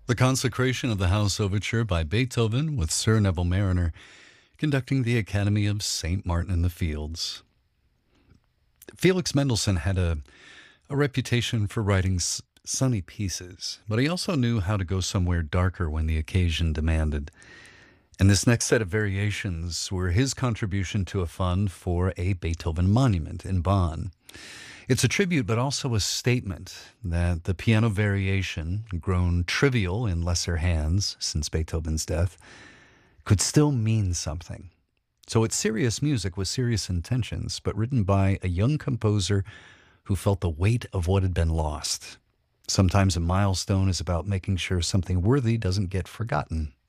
The Consecration of the House Overture by Beethoven with Sir Neville Mariner conducting the Academy of St. Martin in the Fields. Felix Mendelssohn had a reputation for writing sunny pieces, but he also knew how to go somewhere darker when the occasion demanded. And this next set of variations were his contribution to a fund for a Beethoven monument in Bonn. It's a tribute, but also a statement that the piano variation, grown trivial in lesser hands since Beethoven's death, could still mean something. So it's serious music with serious intentions, but written by a young composer who felt the weight of what had been lost. Sometimes a milestone is about making sure something worthy doesn't get forgotten.